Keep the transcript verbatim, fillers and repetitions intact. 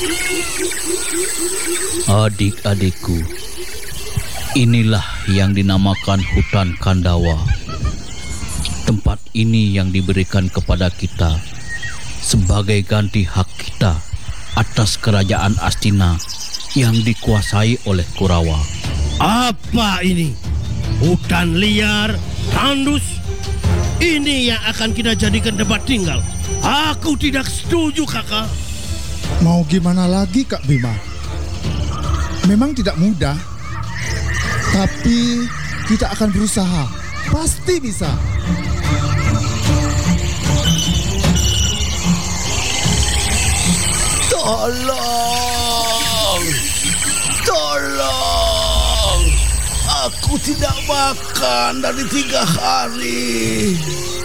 Adik-adikku, inilah yang dinamakan hutan Kandawa. Tempat ini yang diberikan kepada kita sebagai ganti hak kita atas kerajaan Astina yang dikuasai oleh Kurawa. Apa ini? Hutan liar, tandus? Ini yang akan kita jadikan tempat tinggal. Aku tidak setuju, kakak. Mau gimana lagi, Kak Bima? Memang tidak mudah, tapi kita akan berusaha. Pasti bisa. Tolong! Tolong! Aku tidak makan dari tiga hari.